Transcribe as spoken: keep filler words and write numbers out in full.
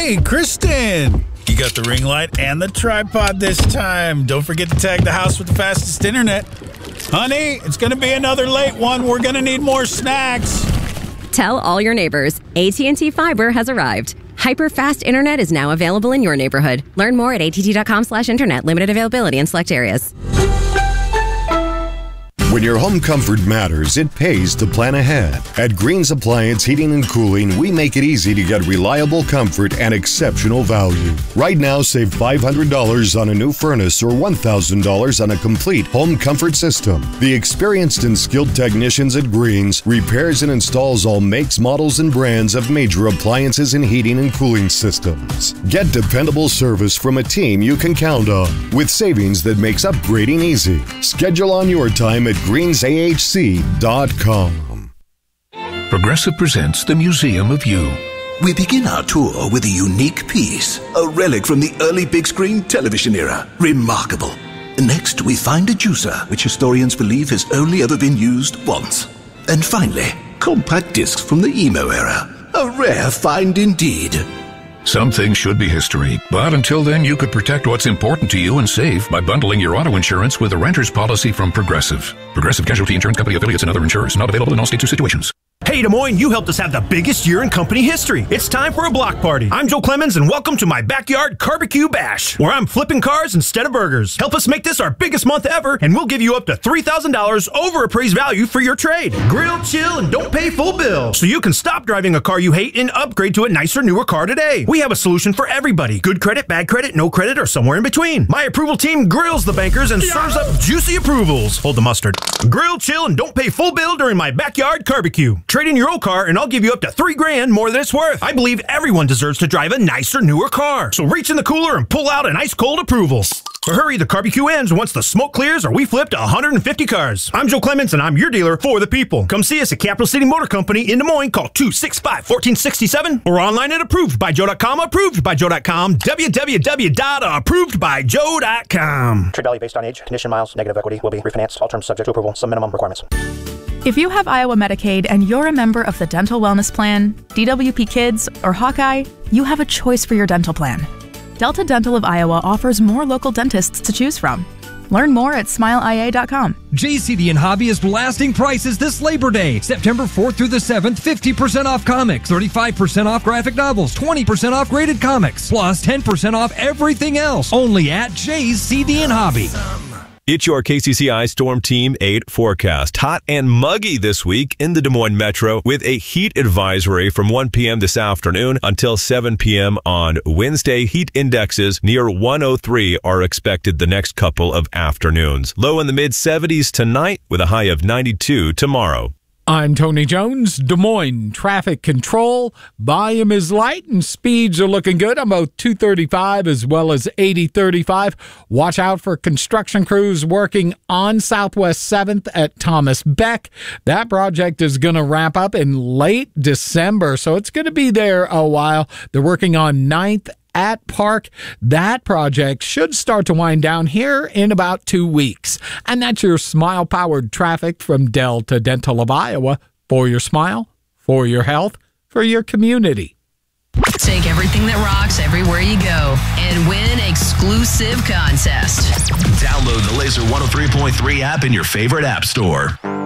Hey, Kristen! You got the ring light and the tripod this time. Don't forget to tag the house with the fastest internet. Honey, it's going to be another late one. We're going to need more snacks. Tell all your neighbors, A T and T Fiber has arrived. Hyper-fast internet is now available in your neighborhood. Learn more at att.com slash internet. Limited availability in select areas. When your home comfort matters, it pays to plan ahead. At Green's Appliance Heating and Cooling, we make it easy to get reliable comfort and exceptional value. Right now, save five hundred dollars on a new furnace or one thousand dollars on a complete home comfort system. The experienced and skilled technicians at Green's repairs and installs all makes, models, and brands of major appliances and heating and cooling systems. Get dependable service from a team you can count on, with savings that makes upgrading easy. Schedule on your time at greens a h c dot com. Progressive presents the Museum of You. We begin our tour with a unique piece, a relic from the early big screen television era. Remarkable. Next, we find a juicer, which historians believe has only ever been used once. And finally, compact discs from the emo era. A rare find indeed. Some things should be history, but until then, you could protect what's important to you and save by bundling your auto insurance with a renter's policy from Progressive. Progressive Casualty Insurance Company affiliates and other insurers. Not available in all states or situations. Hey, Des Moines, you helped us have the biggest year in company history. It's time for a block party. I'm Joe Clemens, and welcome to my backyard barbecue bash, where I'm flipping cars instead of burgers. Help us make this our biggest month ever, and we'll give you up to three thousand dollars over appraised value for your trade. Grill, chill, and don't pay full bill, so you can stop driving a car you hate and upgrade to a nicer, newer car today. We have a solution for everybody. Good credit, bad credit, no credit, or somewhere in between. My approval team grills the bankers and serves up juicy approvals. Hold the mustard. Grill, chill, and don't pay full bill during my backyard barbecue. Trade in your old car, and I'll give you up to three grand more than it's worth. I believe everyone deserves to drive a nicer, newer car. So reach in the cooler and pull out an ice-cold approval. But hurry, the barbecue ends once the smoke clears or we flipped one hundred fifty cars. I'm Joe Clements, and I'm your dealer for the people. Come see us at Capital City Motor Company in Des Moines. Call two six five, one four six seven or online at approved by joe dot com. approved by joe dot com. w w w dot approved by joe dot com. Trade value based on age, condition, miles, negative equity will be refinanced. All terms subject to approval. Some minimum requirements. If you have Iowa Medicaid and you're a member of the Dental Wellness Plan, D W P Kids, or Hawkeye, you have a choice for your dental plan. Delta Dental of Iowa offers more local dentists to choose from. Learn more at smile i a dot com. J C D and Hobby is blasting prices this Labor Day, September fourth through the seventh, fifty percent off comics, thirty-five percent off graphic novels, twenty percent off graded comics, plus ten percent off everything else, only at J C D and Hobby. It's your K C C I Storm Team eight forecast. Hot and muggy this week in the Des Moines Metro with a heat advisory from one p.m. this afternoon until seven p.m. on Wednesday. Heat indexes near one oh three are expected the next couple of afternoons. Low in the mid seventies tonight with a high of ninety-two tomorrow. I'm Tony Jones, Des Moines Traffic Control. Volume is light and speeds are looking good on both two thirty-five as well as eighty thirty-five. Watch out for construction crews working on Southwest seventh at Thomas Beck. That project is going to wrap up in late December, so it's going to be there a while. They're working on ninth at Park. That project should start to wind down here in about two weeks. And that's your Smile-powered traffic from Delta Dental of Iowa. For your smile, for your health, for your community. Take everything that rocks everywhere you go and win exclusive contest. Download the Laser one oh three point three app in your favorite app store.